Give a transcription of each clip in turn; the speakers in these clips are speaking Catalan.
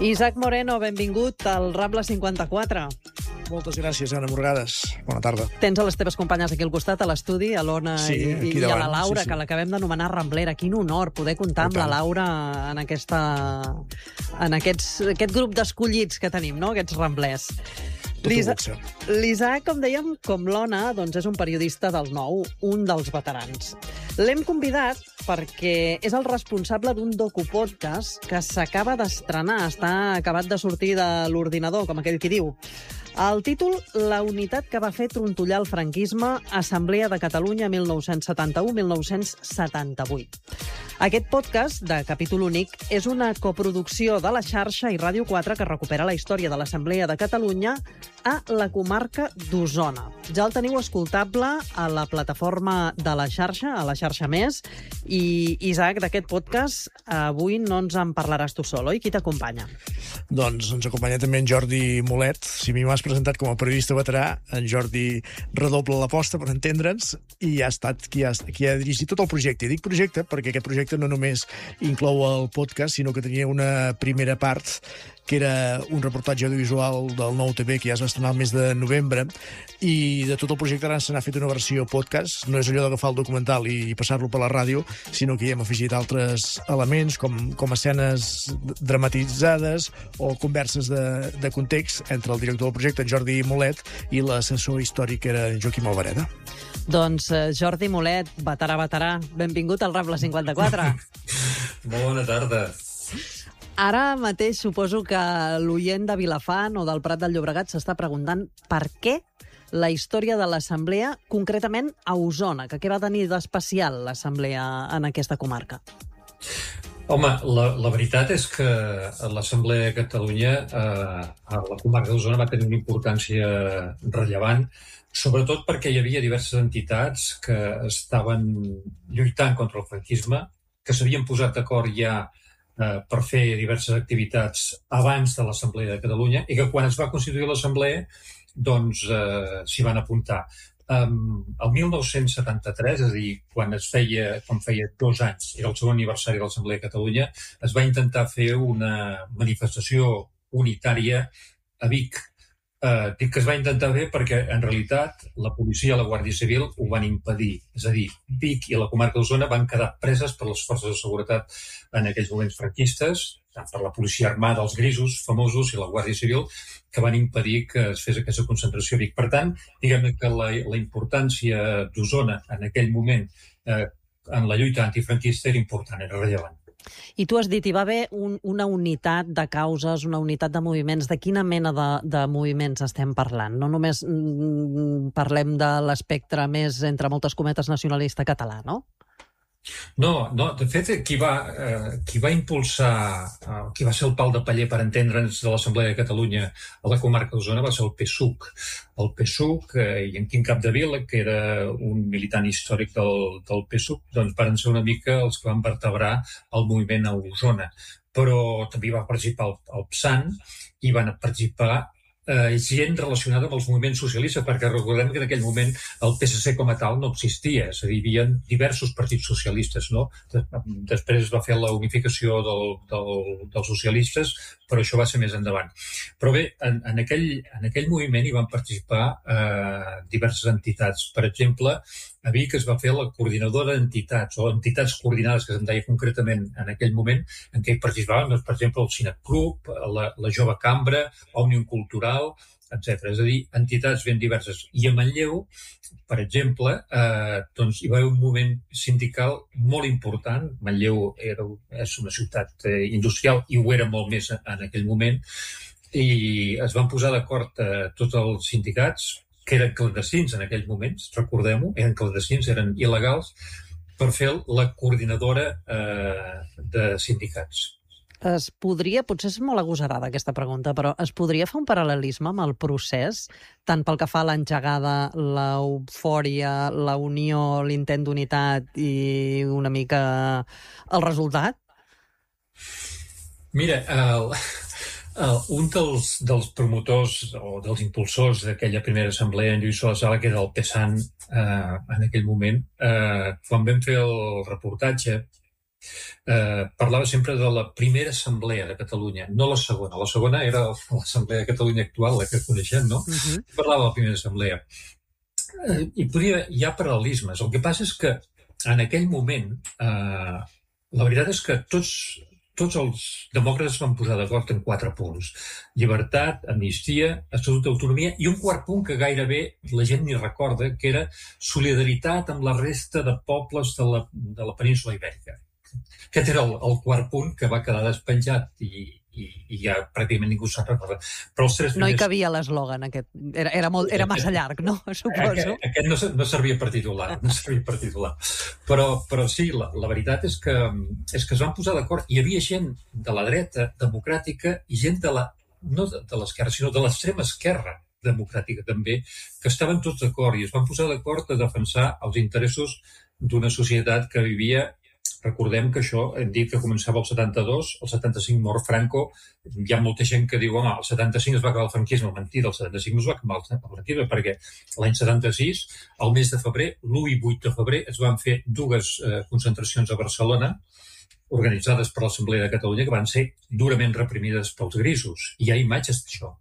Isaac Moreno, benvingut al Rambla 54. Moltes gràcies, Anna Morgades. Bona tarda. Tens a les teves companyes aquí al costat, a l'estudi, a l'Ona i a la Laura, que l'acabem d'anomenar Ramblera. Quin honor poder comptar amb la Laura en aquest grup d'escollits que tenim, no? Aquests ramblers. L'Isaac, com dèiem, com l'Ona, doncs és un periodista del Nou, un dels veterans. L'hem convidat perquè és el responsable d'un docupodcast que s'acaba d'estrenar, està acabat de sortir de l'ordinador, com aquell qui diu. El títol, La unitat que va fer trontollar el franquisme, Assemblea de Catalunya 1971-1978. Aquest podcast, de capítol únic, és una coproducció de la xarxa i Ràdio 4 que recupera la història de l'Assemblea de Catalunya a la comarca d'Osona. Ja el teniu escoltable a la plataforma de la xarxa, a la xarxa Més, i Isaac, d'aquest podcast, avui no ens en parlaràs tu sol, oi? Qui t'acompanya? Doncs ens acompanya també en Jordi Molet. Si a mi m'has presentat com a periodista veterà, en Jordi redobla l'aposta, per entendre'ns, i ha estat qui ha dirigit tot el projecte. I dic projecte perquè aquest projecte no només inclou el podcast, sinó que tenia una primera part que era un reportatge audiovisual del Nou TV que ja es va estrenar el mes de novembre, i de tot el projecte ara se n'ha fet una versió podcast. No és allò d'agafar el documental i passar-lo per la ràdio, sinó que hi hem afegit altres elements com escenes dramatitzades o converses de context entre el director del projecte, en Jordi Molet, i l'assessor històric, que era en Joaquim Albareda. Doncs Jordi Molet, veterà, benvingut al Rambla 54. Molt bona tarda. Ara mateix suposo que l'oient de Vilafant o del Prat del Llobregat s'està preguntant per què la història de l'Assemblea, concretament a Osona, que què va tenir d'especial l'Assemblea en aquesta comarca? Home, la veritat és que l'Assemblea de Catalunya a la comarca d'Osona va tenir una importància rellevant, sobretot perquè hi havia diverses entitats que estaven lluitant contra el franquisme, que s'havien posat d'acord ja per fer diverses activitats abans de l'Assemblea de Catalunya, i que quan es va constituir l'Assemblea doncs s'hi van apuntar. El 1973, és a dir, quan feia 2 anys, era el segon aniversari de l'Assemblea de Catalunya, es va intentar fer una manifestació unitària a Vic. Dic que es va intentar fer perquè, en realitat, la policia i la Guàrdia Civil ho van impedir. És a dir, Vic i la comarca d'Osona van quedar preses per les forces de seguretat en aquells moments franquistes, tant per la policia armada, els grisos famosos, i la Guàrdia Civil, que van impedir que es fes aquesta concentració a Vic. Per tant, diguem que la importància d'Osona en aquell moment en la lluita antifranquista era important, era rellevant. I tu has dit, hi va haver una unitat de causes, una unitat de moviments. De quina mena de moviments estem parlant? No només parlem de l'espectre més, entre moltes cometes, nacionalista català, no? No, de fet, qui va impulsar, qui va ser el pal de paller, per entendre'ns, de l'Assemblea de Catalunya a la comarca d'Osona va ser el PSUC. El PSUC i en Quim Capdevila, que era un militant històric del PSUC, doncs van ser una mica els que van vertebrar el moviment a Osona. Però també hi va participar el PSAN i van participar gent relacionada amb els moviments socialistes, perquè recordem que en aquell moment el PSC com a tal no existia, és a dir, hi havia diversos partits socialistes, no? Després es va fer la unificació dels socialistes, però això va ser més endavant. Però bé, en aquell moviment hi van participar diverses entitats. Per exemple, a Vic es va fer la coordinadora d'entitats, o entitats coordinades, que se'n deia concretament en aquell moment, en què hi participaven, doncs, per exemple, el Cinec Club, la Jove Cambra, Òmnium Cultural, etc. És a dir, entitats ben diverses. I a Manlleu, per exemple, doncs hi va haver un moviment sindical molt important. Manlleu és una ciutat industrial i ho era molt més en aquell moment, i es van posar d'acord tots els sindicats, que eren clandestins en aquells moments, recordem-ho, eren clandestins, eren il·legals, per fer la coordinadora de sindicats. Es podria, potser és molt agosarada aquesta pregunta, però es podria fer un paral·lelisme amb el procés, tant pel que fa a l'engegada, l'eufòria, la unió, l'intent d'unitat i una mica el resultat? Mira, un dels promotors o dels impulsors d'aquella primera assemblea en Lluís Sola, que era el PSAN en aquell moment, quan vam fer el reportatge, parlava sempre de la primera assemblea de Catalunya, no la segona. La segona era l'Assemblea de Catalunya actual, la que coneixem, no? Parlava de la primera assemblea. Hi ha paral·lelismes. El que passa és que en aquell moment, la veritat és que tots els demòcrates van posar d'acord en 4 punts. Llibertat, amnistia, estatut d'autonomia i un quart punt que gairebé la gent ni recorda, que era solidaritat amb la resta de pobles de la península Ibèrica. Aquest era el quart punt que va quedar despenjat i ja pràcticament ningú se'n recorda. Però els 3 primers... No hi cabia l'eslògan aquest. Era massa llarg, no? Suposo. Aquest no servia per titular, Però sí, la veritat és que es van posar d'acord. Hi havia gent de la dreta democràtica i gent no de l'esquerra, sinó de l'extrema esquerra democràtica també, que estaven tots d'acord i es van posar d'acord a defensar els interessos d'una societat que vivia. Recordem que això, hem dit que començava el 72, el 75 mor Franco, hi ha molta gent que diu, home, el 75 es va acabar el franquisme. Mentida, el 75 no es va acabar el franquisme, perquè l'any 76, al mes de febrer, l'1 i 8 de febrer, es van fer 2 concentracions a Barcelona, organitzades per l'Assemblea de Catalunya, que van ser durament reprimides pels grisos. I hi ha imatges d'això.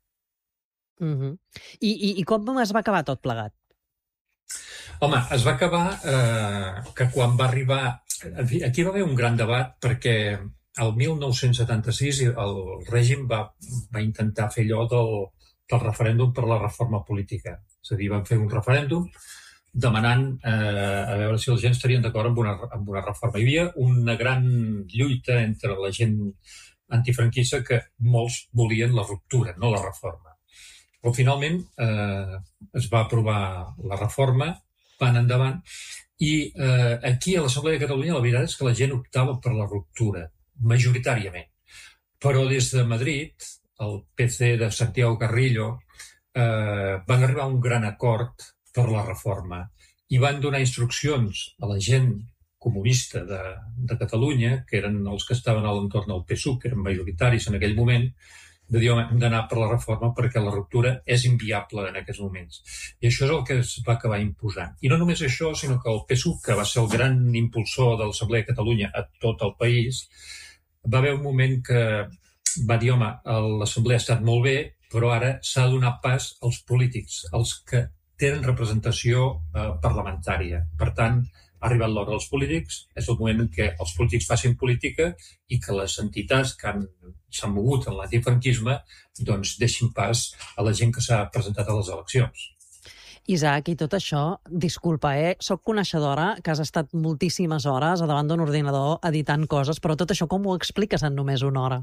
I com es va acabar tot plegat? Home, es va acabar que quan va arribar... Aquí va haver un gran debat perquè el 1976 el règim va intentar fer allò del referèndum per la reforma política. És a dir, van fer un referèndum demanant a veure si la gent estarien d'acord amb una reforma. Hi havia una gran lluita entre la gent antifranquista que molts volien la ruptura, no la reforma. Però finalment es va aprovar la reforma, van endavant, i aquí a l'Assemblea de Catalunya la veritat és que la gent optava per la ruptura, majoritàriament. Però des de Madrid, el PC de Santiago Carrillo van arribar a un gran acord per la reforma i van donar instruccions a la gent comunista de Catalunya, que eren els que estaven a l'entorn del PSUV, que eren majoritaris en aquell moment, de dir, home, hem d'anar per la reforma perquè la ruptura és inviable en aquests moments. I això és el que es va acabar imposant. I no només això, sinó que el PSUV, que va ser el gran impulsor de l'Assemblea de Catalunya a tot el país, va haver un moment que va dir, home, l'Assemblea ha estat molt bé, però ara s'ha de donar pas als polítics, als que tenen representació parlamentària. Per tant, ha arribat l'hora dels polítics, és el moment en què els polítics facin política i que les entitats que s'han mogut en l'antifranquisme doncs deixin pas a la gent que s'ha presentat a les eleccions. Isaac, i tot això, disculpa, soc coneixedora que has estat moltíssimes hores davant d'un ordinador editant coses, però tot això com ho expliques en només una hora?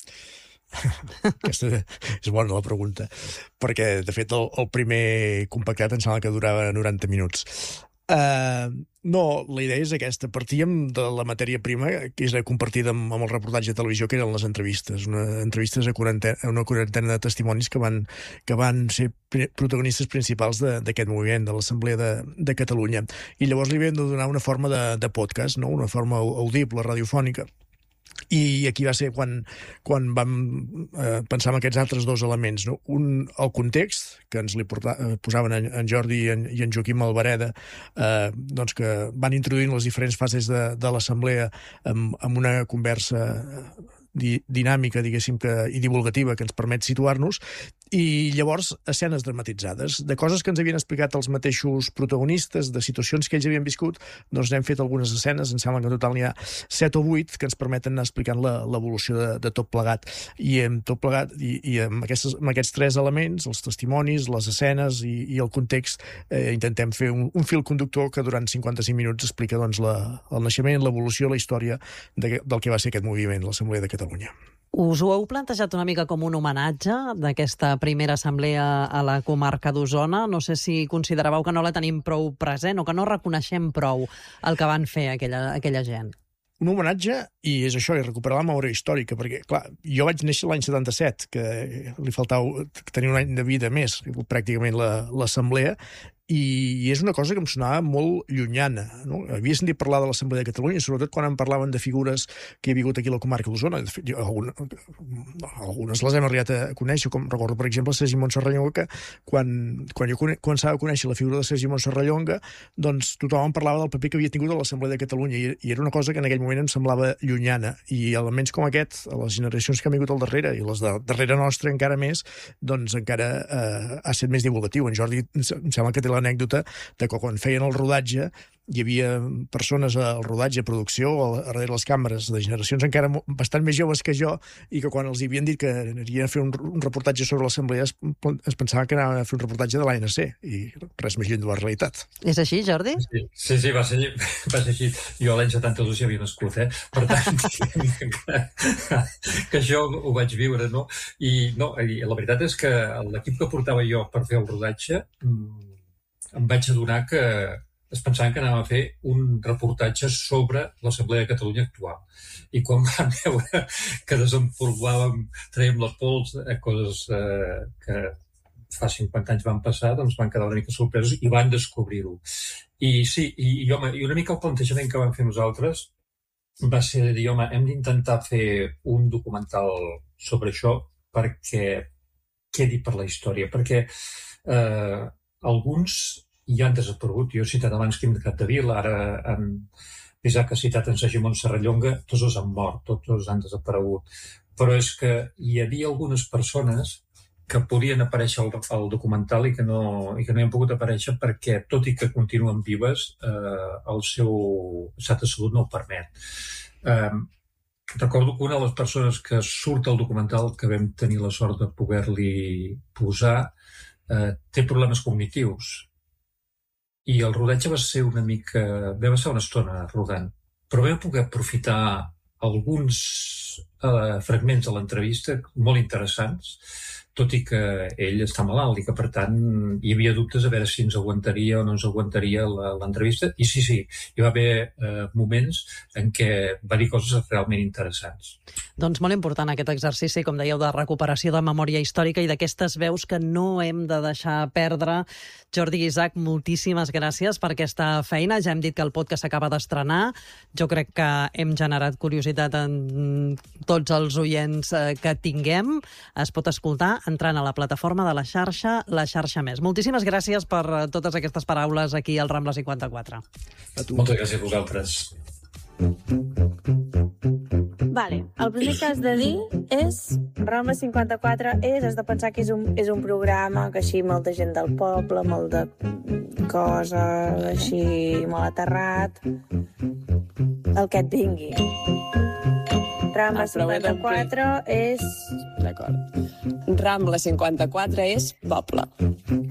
Aquesta és bona la pregunta, perquè de fet el primer compactat em sembla que durava 90 minuts. No, la idea és aquesta. Partíem de la matèria prima, que és compartida amb el reportatge de televisió, que eren les entrevistes. Entrevistes a una quarantena de testimonis que van ser protagonistes principals d'aquest moviment, de l'Assemblea de Catalunya. I llavors li havien de donar una forma de podcast, no? Una forma audible, radiofònica. I aquí va ser quan vam pensar en aquests altres 2 elements, no? El context, que ens li posaven en Jordi i en Joaquim Albareda, doncs que van introduint les diferents fases de l'Assemblea amb una conversa dinàmica, diguéssim, i divulgativa que ens permet situar-nos, i llavors escenes dramatitzades, de coses que ens havien explicat els mateixos protagonistes, de situacions que ells havien viscut, doncs n'hem fet algunes escenes, em sembla que en total n'hi ha 7 o 8 que ens permeten anar explicant l'evolució de tot plegat. I amb tot plegat, i amb aquests 3 elements, els testimonis, les escenes i el context, intentem fer un fil conductor que durant 55 minuts explica doncs, el naixement, l'evolució, la història del que va ser aquest moviment, l'Assemblea de Catalunya. Us ho heu plantejat una mica com un homenatge d'aquesta primera assemblea a la comarca d'Osona? No sé si consideràveu que no la tenim prou present o que no reconeixem prou el que van fer aquella gent. Un homenatge, i és això, i recuperar la memòria històrica, perquè, clar, jo vaig néixer l'any 77, que li faltava tenir un any de vida més, pràcticament l'assemblea, i és una cosa que em sonava molt llunyana, no? Havia sentit parlar de l'Assemblea de Catalunya, sobretot quan em parlaven de figures que hi havia hagut aquí a la comarca d'Osona. De fet, algunes les hem arribat a conèixer, com recordo, per exemple, Sergi Montserrallonga, que quan jo començava a conèixer la figura de Sergi Montserrallonga, doncs tothom em parlava del paper que havia tingut a l'Assemblea de Catalunya, i era una cosa que en aquell moment em semblava llunyana, i elements com aquest, a les generacions que han vingut al darrere, i les de darrere nostra encara més, doncs encara ha estat més divulgatiu. En Jordi em sembla que té l'anècdota de que quan feien el rodatge hi havia persones al rodatge, a producció, a darrere les càmeres, de generacions encara bastant més joves que jo, i que quan els havien dit que anirien a fer un reportatge sobre l'Assemblea es pensaven que anaven a fer un reportatge de l'ANC, i res més lluny de la realitat. És així, Jordi? Sí, va ser així. Jo l'any 72 ja havia nascut, Per tant, que això ho vaig viure, no? I la veritat és que l'equip que portava jo per fer el rodatge em vaig adonar que es pensaven que anàvem a fer un reportatge sobre l'Assemblea de Catalunya actual. I quan vam veure que desempolvàvem, traiem la pols a coses que fa 50 anys van passar, doncs van quedar una mica sorpresos i van descobrir-ho. I sí, i una mica el plantejament que vam fer nosaltres va ser de dir, home, hem d'intentar fer un documental sobre això perquè quedi per la història, perquè alguns ja han desaparegut. Jo he citat abans Quim de Capdevila, ara Isaac ha citat en Sergi Montserrallonga, tots dos han mort, tots dos han desaparegut. Però és que hi havia algunes persones que podien aparèixer al documental i que no hi han pogut aparèixer perquè, tot i que continuen vives, el seu estat de salut no ho permet. Recordo que una de les persones que surt al documental, que vam tenir la sort de poder-li posar, té problemes cognitius. I el rodatge va ser una estona rodant, però vam poder aprofitar alguns fragments de l'entrevista molt interessants, tot i que ell està malalt i que, per tant, hi havia dubtes a veure si ens aguantaria o no ens aguantaria l'entrevista. I sí, hi va haver moments en què va dir coses realment interessants. Doncs molt important aquest exercici, com dèieu, de recuperació de memòria històrica i d'aquestes veus que no hem de deixar perdre. Jordi i Isaac, moltíssimes gràcies per aquesta feina. Ja hem dit que el podcast s'acaba d'estrenar. Jo crec que hem generat curiositat en tots els oients que tinguem. Es pot escoltar entrant a la plataforma de la xarxa Més. Moltíssimes gràcies per totes aquestes paraules aquí al Rambla 54. Moltes gràcies a vosaltres. Vale, el primer que has de dir és Rambla 54 has de pensar que és un programa que així molta gent del poble, molt de coses així molt aterrat, el que et vingui. Rambla 54 és... D'acord. Rambla 54 és poble.